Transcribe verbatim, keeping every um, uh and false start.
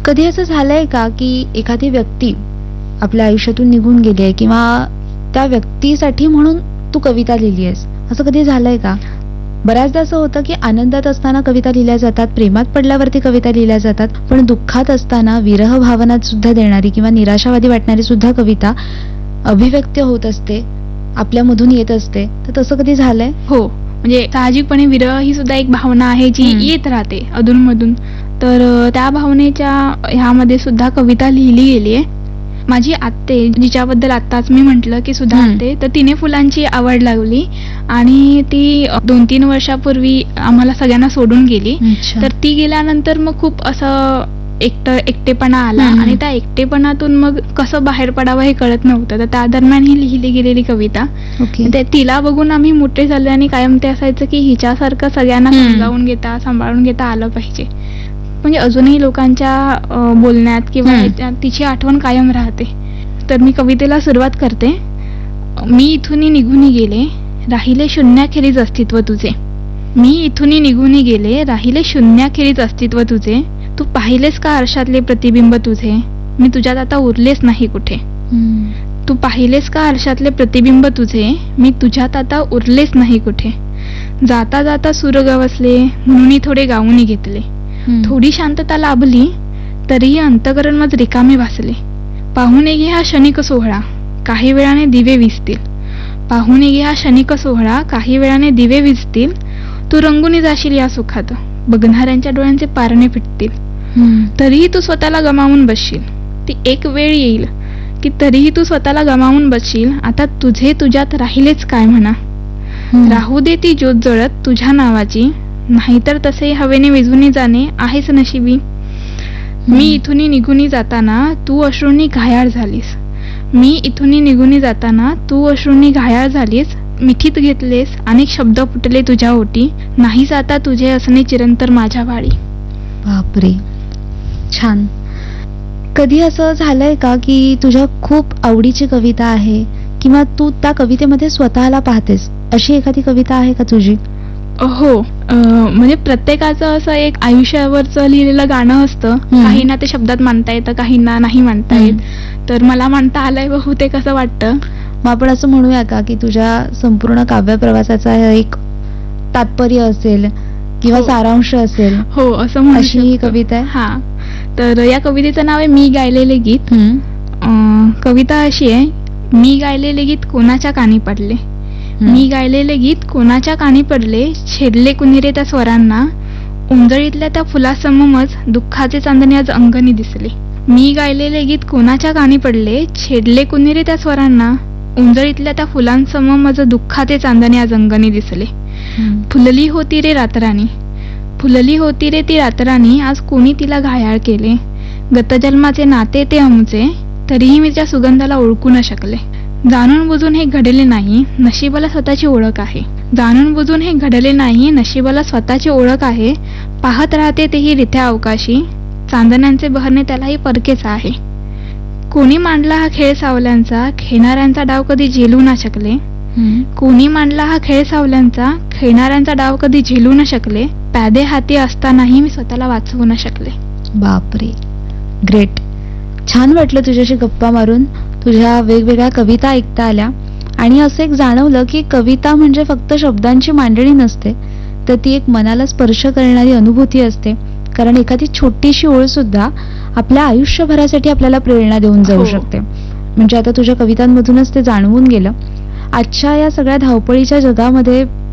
कधी असं झालंय का की एखादी व्यक्ती आपल्या आयुष्यातून निघून गेली आहे किंवा त्या व्यक्तीसाठी म्हणून तू कविता लिहिली आहेस, असं कधी झालंय का? बऱ्याचदा असं होतं की आनंदात असताना कविता लिहिल्या जातात, प्रेमात पडल्यावरती कविता लिहिल्या जातात, पण दुःखात असताना विरह भावनात सुद्धा देणारी किंवा निराशावादी वाटणारी सुद्धा कविता अभिव्यक्त होत असते, आपल्यामधून येत असते. तर तसं कधी झालंय? हो, म्हणजे साहजिकपणे विरह ही सुद्धा एक भावना आहे जी येत राहते अधूनमधून. तर त्या भावनेच्या ह्यामध्ये सुद्धा कविता लिहिली गेली आहे. माझी आत्ते, जिच्याबद्दल आत्ताच मी म्हटलं की सुद्धा आत्ते, तर तिने फुलांची आवड लागली आणि ती दोन तीन वर्षापूर्वी आम्हाला सगळ्यांना सोडून गेली. तर ती गेल्यानंतर मग खूप असं एकट एकटेपणा आला आणि त्या एकटेपणातून मग कसं बाहेर पडावं हे कळत नव्हतं. तर त्या दरम्यान ही लिहिली गेलेली कविता. ते तिला बघून आम्ही मोठे झालो आणि कायम ते असायचं की हिच्यासारखं सगळ्यांना समजावून घेता सांभाळून घेता आलं पाहिजे. म्हणजे अजूनही लोकांच्या बोलण्यात किंवा तिची आठवण कायम राहते. तर मी कवितेला सुरुवात करते. मी इथून निघून गेले, राहिले शून्याखेरीज अस्तित्व तुझे. मी इथून निघून गेले, राहिले शून्याखेरीज अस्तित्व तुझे. तू पाहिलेस का आरशातले प्रतिबिंब तुझे, मी तुझ्यात आता उरलेच नाही कुठे. तू पाहिलेस का आरशातले प्रतिबिंब तुझे, मी तुझ्यात आता उरलेच नाही कुठे. जाता जाता सूर गवसले, म्हणून थोडे गाऊन घेतले. थोडी शांतता लाभली, तरीही अंतकरण मज रिकामे भासले. पाहून घे हा क्षणिक सोहळा, काही वेळाने दिवे विझतील. पाहून घे हा क्षणिक सोहळा, काही वेळाने दिवे विझतील. तू रंगून जाशील या सुखात, बघणाऱ्यांच्या डोळ्यांचे पारणे फिटतील. तरीही तू स्वतःला गमावून बसशील. ती एक वेळ येईल की तरीही तू स्वतःला गमावून बसशील. आता तुझे तुझ्यात राहिलेच काय म्हणा. राहू दे ती ज्योत जळत तुझ्या नावाची, नाहीतर तसे हवेने विझून जाणे आहेच नशिबी. मी इथून निघून जाताना तू अश्रूंनी घायाळ झालीस. मी इथून निघून जाताना तू अश्रूंनी घायाळ झालीस. मिठीत घेतलेस अनेक शब्द फुटले तुझ्या ओटी, नाहीच आता तुझे असणे चिरंतर माझ्या वाळी. बापरे, छान. कधी असं झालंय का की तुझ्या खूप आवडीची कविता आहे किंवा तू त्या कवितेमध्ये स्वतःला पाहतेस, अशी एखादी कविता आहे का तुझी? हो, म्हणजे प्रत्येकाचं असं एक आयुष्यावरचं लिहिलेलं गाणं असतं. काहींना ते शब्दात मांडता येतं, काहींना नाही मांडता येत. तर मला मांडता आलंय बहुतेक असं वाटतं. मग आपण असं म्हणूया का की तुझ्या संपूर्ण काव्य प्रवासाचा एक तात्पर्य असेल किंवा सारांश असेल? हो, असं म्हणू अशी ही कविता आहे. हा, तर या कवितेचं नाव आहे मी गायलेले गीत. कविता अशी आहे. मी गायलेले गीत कोणाच्या कानी पडले, मी गायलेले गीत कोणाच्या कानी पडले. छेडले कुणी रे त्या स्वरांना, उंजळीतल्या त्या फुलासममच दुःखाचे चांदणे आज अंगणी दिसले. मी गायलेले गीत कोणाच्या कानी पडले, छेडले कुणी रे त्या स्वरांना, उंजळीतल्या त्या फुलांसममच दुःखाचे चांदणे आज अंगणी दिसले. फुलली होती रे रातराणी, फुलली होती रे ती रातराणी, आज कोणी तिला घायाळ केले. गतजन्माचे नाते ते आमचे, तरीही मी त्या सुगंधाला ओळखू न शकले. जाणून बुजून हे घडले नाही, नशिबाला स्वतःची ओळख आहे. जाणून बुजून हे घडले नाही, नशिबाला स्वतःची ओळख आहे. पाहत राहते तेही रिथ्या अवकाशी, चांदण्यांचे बहरणे त्यालाही परकेच आहे. कोणी मांडला हा खेळ सावल्यांचा, खेळणाऱ्यांचा डाव कधी झेलू न शकले. कोणी मांडला हा खेळ सावल्यांचा, खेळणाऱ्यांचा डाव कधी झेलू न शकले. पॅदे हाती असतानाही मी स्वतःला वाचवू न शकले. बापरे, ग्रेट. छान वाटलं तुझ्याशी गप्पा मारून, तुझ्या वेगवेगळ्या कविता ऐकता आल्या आणि असं एक जाणवलं की कविता म्हणजे फक्त शब्दांची मांडणी नसते, तर ती एक मनाला स्पर्श करणारी अनुभूती असते. कारण एखादी छोटीशी ओळ सुद्धा आपल्या आयुष्यभरासाठी आपल्याला प्रेरणा देऊन जाऊ शकते. म्हणजे आता तुझ्या कवितांमधूनच ते जाणवून गेलं. आजच्या या सगळ्या धावपळीच्या जगामध्ये